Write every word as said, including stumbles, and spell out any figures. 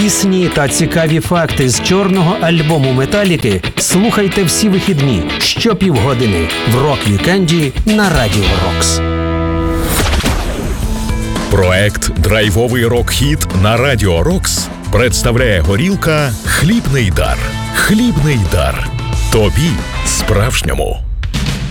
Пісні та цікаві факти з чорного альбому Металіки слухайте всі вихідні щопівгодини в рок-вікенді на Радіо Рокс. Проект «Драйвовий рок-хіт» на Радіо Рокс представляє горілка «Хлібний дар». Хлібний дар. Тобі справжньому.